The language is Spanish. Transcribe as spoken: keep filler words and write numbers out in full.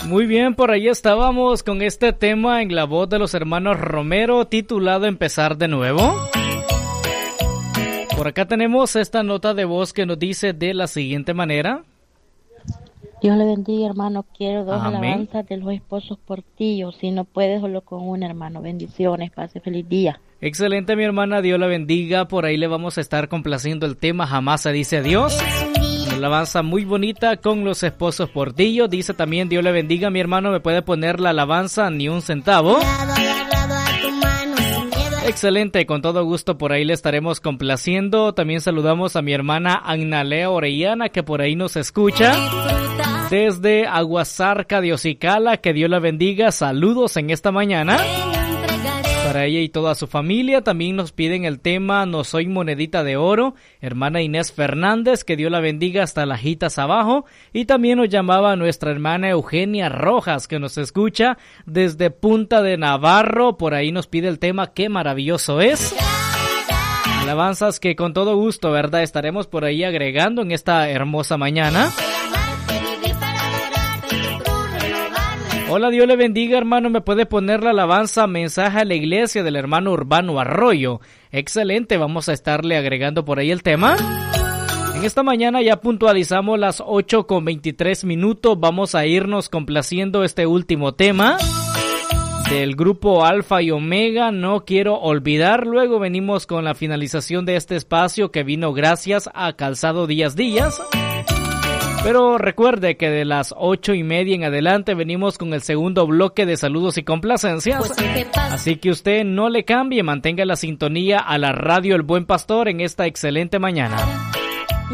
Muy bien, por ahí estábamos con este tema en la voz de los hermanos Romero, titulado Empezar de nuevo. Por acá tenemos esta nota de voz que nos dice de la siguiente manera. Dios le bendiga, hermano. Quiero dos Amén. alabanzas de los esposos Portillo. Si no puedes, solo con una, hermano. Bendiciones. Pase feliz día. Excelente, mi hermana. Dios la bendiga. Por ahí le vamos a estar complaciendo el tema Jamás se dice adiós. Una alabanza muy bonita con los esposos Portillo. Dice también Dios le bendiga, mi hermano. ¿Me puede poner la alabanza Ni un centavo? Excelente, con todo gusto por ahí le estaremos complaciendo. También saludamos a mi hermana Agnalea Orellana, que por ahí nos escucha desde Aguasarca de Ocicala. Que Dios la bendiga. Saludos en esta mañana para ella y toda su familia. También nos piden el tema No soy monedita de oro. Hermana Inés Fernández, que Dios la bendiga hasta Lajitas abajo. Y también nos llamaba nuestra hermana Eugenia Rojas, que nos escucha desde Punta de Navarro. Por ahí nos pide el tema Qué maravilloso es. Alabanzas que con todo gusto, ¿verdad?, estaremos por ahí agregando en esta hermosa mañana. Hola, Dios le bendiga, hermano. ¿Me puede poner la alabanza Mensaje a la Iglesia del hermano Urbano Arroyo? Excelente, vamos a estarle agregando por ahí el tema. En esta mañana ya puntualizamos las ocho con veintitrés minutos. Vamos a irnos complaciendo este último tema del grupo Alfa y Omega, No quiero olvidar. Luego venimos con la finalización de este espacio que vino gracias a Calzado Díaz Díaz. Pero recuerde que de las ocho y media en adelante venimos con el segundo bloque de saludos y complacencias. Así que usted no le cambie, mantenga la sintonía a la radio El Buen Pastor en esta excelente mañana.